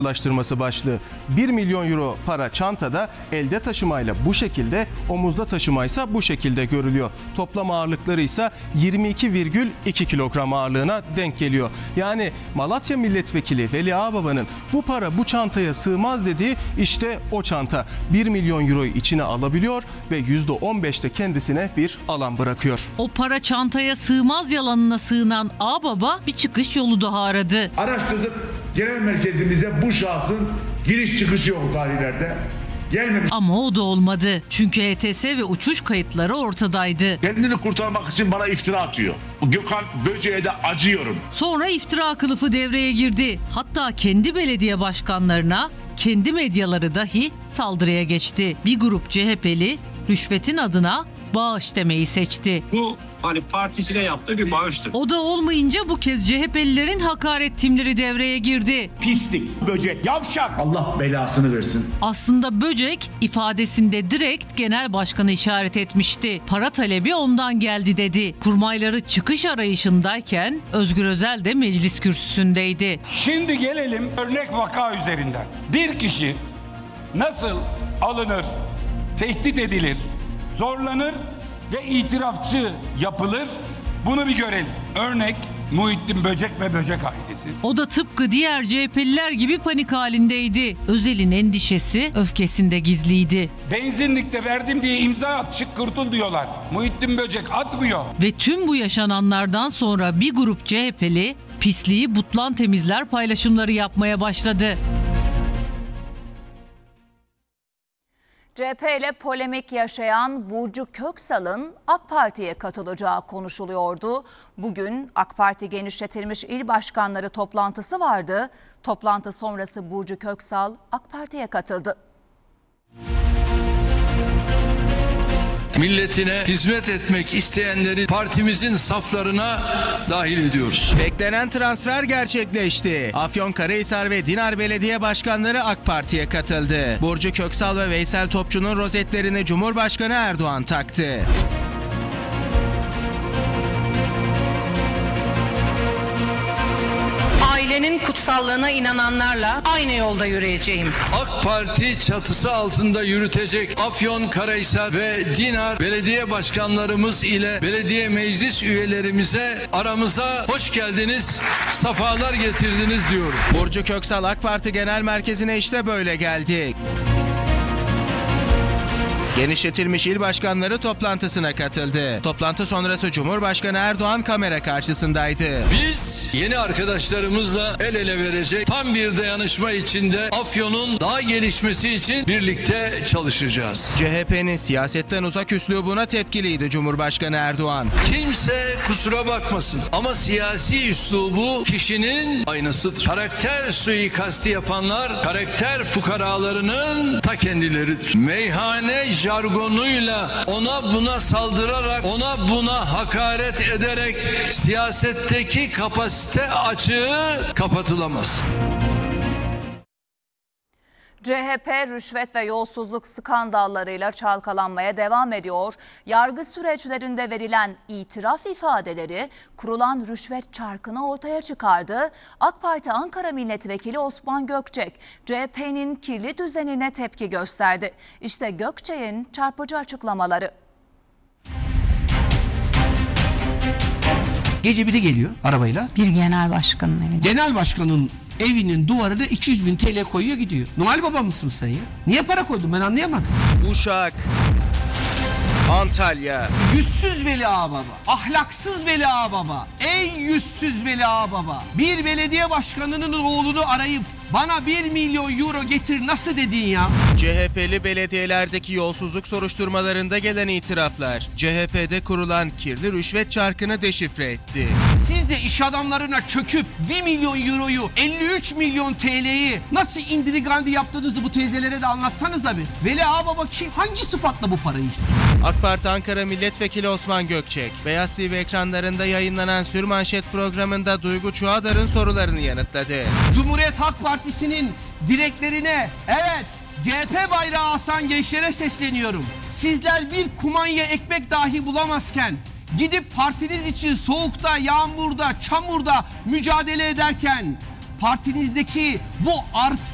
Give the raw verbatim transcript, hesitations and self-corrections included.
ulaştırması başlığı. bir milyon euro para çantada, elde taşımayla bu şekilde, omuzda taşımaysa bu şekilde görülüyor. Toplam ağırlıkları ise yirmi iki virgül iki kilogram ağırlığına denk geliyor. Yani Malatya Milletvekili Veli Ağbaba'nın bu para bu çantaya sığmaz dediği işte o çanta. bir milyon euroyu içine alabiliyor ve yüzde on beşte kendisine bir alan bırakıyor. O para çantaya sığmaz yalanına sığınan Ağbaba bir çıkış yolu daha aradı. Araştırdık. Genel merkezimize bu şahsın giriş çıkışı yok tarihlerde. Gelmemiş. Ama o da olmadı. Çünkü H T S ve uçuş kayıtları ortadaydı. Kendini kurtarmak için bana iftira atıyor. Gökhan Böceğe de acıyorum. Sonra iftira kılıfı devreye girdi. Hatta kendi belediye başkanlarına, kendi medyaları dahi saldırıya geçti. Bir grup C H P'li rüşvetin adına bağış demeyi seçti. Bu hani partisine yaptığı bir bağıştır. O da olmayınca bu kez C H P'lilerin hakaret timleri devreye girdi. Pislik, böcek, yavşak. Allah belasını versin. Aslında Böcek ifadesinde direkt genel başkanı işaret etmişti. Para talebi ondan geldi dedi. Kurmayları çıkış arayışındayken Özgür Özel de meclis kürsüsündeydi. Şimdi gelelim örnek vaka üzerinden. Bir kişi nasıl alınır, tehdit edilir, zorlanır ve itirafçı yapılır, bunu bir görelim. Örnek Muhittin Böcek ve Böcek ailesi. O da tıpkı diğer C H P'liler gibi panik halindeydi. Özel'in endişesi öfkesinde gizliydi. Benzinlikte verdim diye imza at, çık kurtul diyorlar. Muhittin Böcek atmıyor. Ve tüm bu yaşananlardan sonra bir grup C H P'li pisliği butlan temizler paylaşımları yapmaya başladı. C H P ile polemik yaşayan Burcu Köksal'ın AK Parti'ye katılacağı konuşuluyordu. Bugün AK Parti genişletilmiş il başkanları toplantısı vardı. Toplantı sonrası Burcu Köksal AK Parti'ye katıldı. Milletine hizmet etmek isteyenleri partimizin saflarına dahil ediyoruz. Beklenen transfer gerçekleşti. Afyonkarahisar ve Dinar Belediye Başkanları AK Parti'ye katıldı. Burcu Köksal ve Veysel Topçu'nun rozetlerini Cumhurbaşkanı Erdoğan taktı. Ailenin kutsallığına inananlarla aynı yolda yürüyeceğim. AK Parti çatısı altında yürütecek Afyonkarahisar ve Dinar belediye başkanlarımız ile belediye meclis üyelerimize aramıza hoş geldiniz, safalar getirdiniz diyorum. Burcu Köksal AK Parti Genel Merkezi'ne işte böyle geldi. Genişletilmiş il başkanları toplantısına katıldı. Toplantı sonrası Cumhurbaşkanı Erdoğan kamera karşısındaydı. Biz yeni arkadaşlarımızla el ele verecek, tam bir dayanışma içinde Afyon'un daha gelişmesi için birlikte çalışacağız. C H P'nin siyasetten uzak üslubuna tepkiliydi Cumhurbaşkanı Erdoğan. Kimse kusura bakmasın ama siyasi üslubu kişinin aynasıdır. Karakter suikasti yapanlar karakter fukaralarının ta kendileridir. Meyhane jargonuyla ona buna saldırarak, ona buna hakaret ederek siyasetteki kapasite açığı kapatılamaz. C H P rüşvet ve yolsuzluk skandallarıyla çalkalanmaya devam ediyor. Yargı süreçlerinde verilen itiraf ifadeleri kurulan rüşvet çarkını ortaya çıkardı. AK Parti Ankara Milletvekili Osman Gökçek, C H P'nin kirli düzenine tepki gösterdi. İşte Gökçek'in çarpıcı açıklamaları. Gece biri geliyor arabayla. Bir genel başkanın evine. Genel başkanın evinin duvarına iki yüz bin T L koyuyor gidiyor. Noel Baba mısın sen ya? Niye para koydun ben anlayamadım. Uşak, Antalya. Yüzsüz Veli Ağababa, ahlaksız Veli Ağababa, ey yüzsüz Veli Ağababa. Bir belediye başkanının oğlunu arayıp bana bir milyon euro getir nasıl dedin ya? C H P'li belediyelerdeki yolsuzluk soruşturmalarında gelen itiraflar C H P'de kurulan kirli rüşvet çarkını deşifre etti. Siz de iş adamlarına çöküp bir milyon euroyu, elli üç milyon T L'yi nasıl indirigandi yaptığınızı bu teyzelere de anlatsanız abi. Veli Ağababa kim? Hangi sıfatla bu parayı istiyor? AK Parti Ankara Milletvekili Osman Gökçek, Beyaz T V ekranlarında yayınlanan Sürmanşet programında Duygu Çuadar'ın sorularını yanıtladı. Cumhuriyet Halk Partisi'nin direklerine, evet, C H P bayrağı asan gençlere sesleniyorum. Sizler bir kumanya ekmek dahi bulamazken, gidip partiniz için soğukta, yağmurda, çamurda mücadele ederken, partinizdeki bu arsız